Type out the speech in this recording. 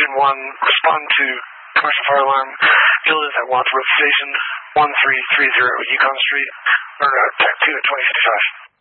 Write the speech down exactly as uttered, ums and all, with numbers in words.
Division one, respond to commercial fire alarm. Villas at Watts Road Station, one three three zero Yukon Street, or uh, Tech two at twenty fifty-five.